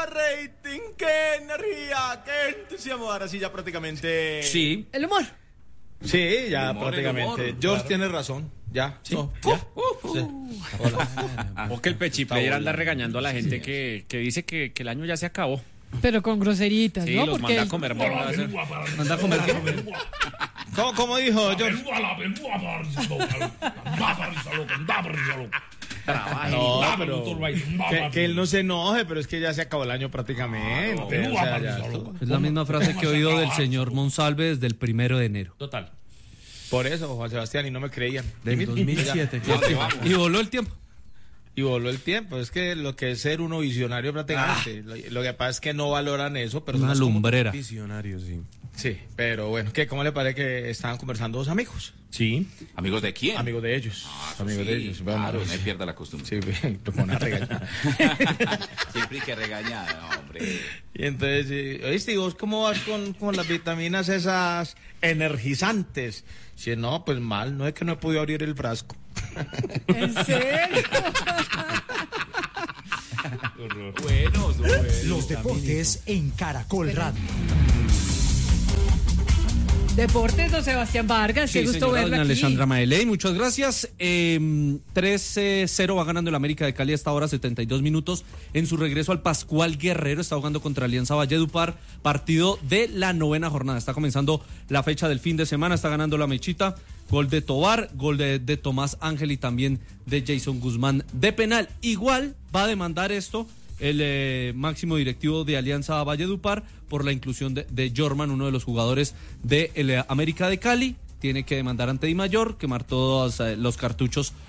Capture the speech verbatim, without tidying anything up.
rating, qué energía, qué entusiasmo. Ahora sí, ya prácticamente. Sí. El humor. Sí, ya humor, prácticamente. humor, George claro. tiene razón. Ya. Sí, No, ya. ya. Sí. Hola. O que el Pechiplayer anda regañando a la gente que, que dice que, que el año ya se acabó. Pero con groseritas, Sí, ¿no? los Porque manda a comer morras. ¿Manda a comer qué? ¿Cómo, cómo dijo George? No, pero que, que él no se enoje, pero es que ya se acabó el año prácticamente. O sea, ya esto- Es la misma frase que he oído del señor Monsalve desde el primero de enero. Total. Por eso, Juan Sebastián, y no me creían. Del dos mil siete. ¿Dónde vamos? Y voló el tiempo. Y voló el tiempo. Es que lo que es ser uno visionario prácticamente. Lo, lo que pasa es que no valoran eso. Pero Una lumbrera. Visionario, sí. Sí, pero bueno, ¿qué, ¿cómo le parece que estaban conversando dos amigos? Sí. ¿Amigos de quién? Amigos de ellos. Ah, eso amigos sí, de ellos. Bueno, claro, pues, no hay pierda la costumbre. sí, bien, lo ponen a regañar. Siempre hay que regañar, no, hombre. Y entonces, eh, oíste, ¿y vos cómo vas con, con las vitaminas esas energizantes? Si no, pues mal, no es que no he podido abrir el frasco. ¿En serio? Bueno, bueno. Los deportes en Caracol Radio. Deportes, don Sebastián Vargas, qué Sí, gusto señora verla doña aquí. Alessandra Maeley, muchas gracias. Eh, tres cero va ganando el América de Cali hasta ahora, setenta y dos minutos. En su regreso al Pascual Guerrero, está jugando contra Alianza Valledupar, partido de la novena jornada. Está comenzando la fecha del fin de semana, está ganando la Mechita. Gol de Tobar, gol de, de Tomás Ángel y también de Jason Guzmán de penal. Igual va a demandar esto el eh, máximo directivo de Alianza Valledupar por la inclusión de, de Jorman, uno de los jugadores de el, eh, América de Cali. Tiene que demandar ante Di Mayor, quemar todos eh, los cartuchos